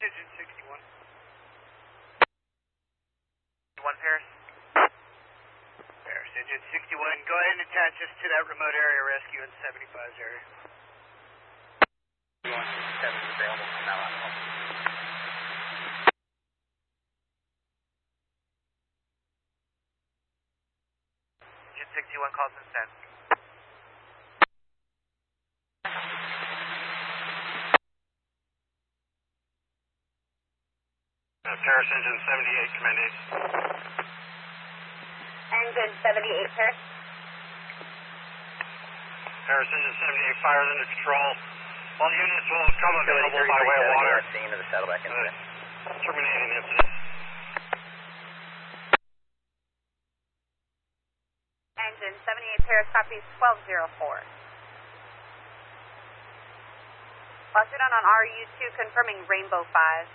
Engine 61. 1 Paris. Paris, Engine 61. Go ahead and attach us to that remote area rescue in 75's area. 7 is available from now on. Engine 61 calls in send. Paris, Engine 78, command 8. Engine 78, Paris. Paris, Engine 78, fires under control. All units will come available by way of water. Scene of the Saddleback incident. Terminating incident. Engine 78, Paris, copies 1204. Lawsuit on RU2 confirming Rainbow 5.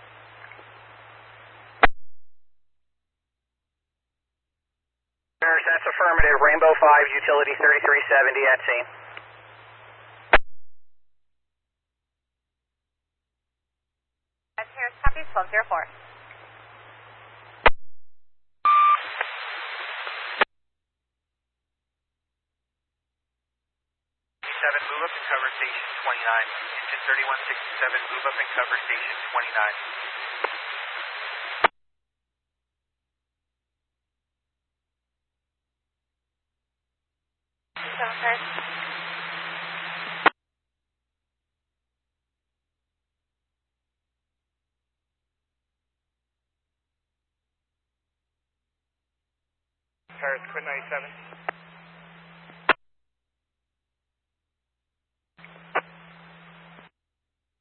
Paris, that's affirmative. Rainbow 5, utility 3370 at scene. Paris, copies 1204. 7, move up and cover station 29. Engine 3167, move up and cover station 29. Paris. Paris, quit 97.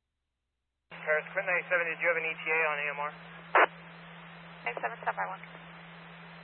Paris, quit 97. Did you have an ETA on AMR? 97, stop by 1.